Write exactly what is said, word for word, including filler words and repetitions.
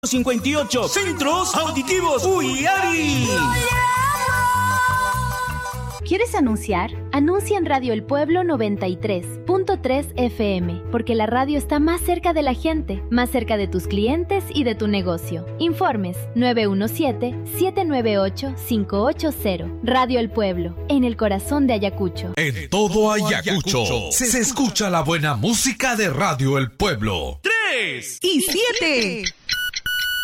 cincuenta y ocho Centros Auditivos Uiari. ¿Quieres anunciar? Anuncia en Radio El Pueblo noventa y tres punto tres F M, porque la radio está más cerca de la gente, más cerca de tus clientes y de tu negocio. Informes nueve uno siete, siete nueve ocho, cinco ocho cero. Radio El Pueblo, en el corazón de Ayacucho. En todo Ayacucho se, se escucha la buena música de Radio El Pueblo. Tres y siete.